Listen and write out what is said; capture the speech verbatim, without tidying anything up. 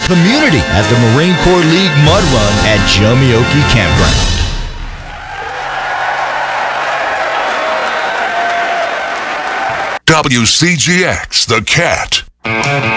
community at the Marine Corps League Mud Run at Jumioki Campground. W C G X, The Cat.